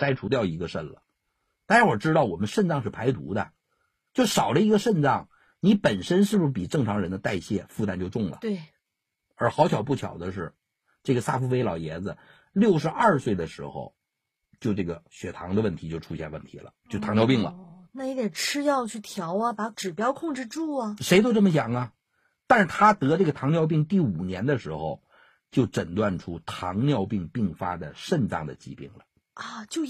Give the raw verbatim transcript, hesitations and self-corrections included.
摘除掉一个肾了。大家伙知道我们肾脏是排毒的，就少了一个肾脏，你本身是不是比正常人的代谢负担就重了？ 对。 而好巧不巧的是，这个萨福菲老爷子六十二岁的时候，就这个血糖的问题就出现问题了，就糖尿病了。 哦，那也得吃药去调啊，把指标控制住啊。 谁都这么想啊。但是他得这个糖尿病第五年的时候，就诊断出糖尿病并发的肾脏的疾病了。 啊，就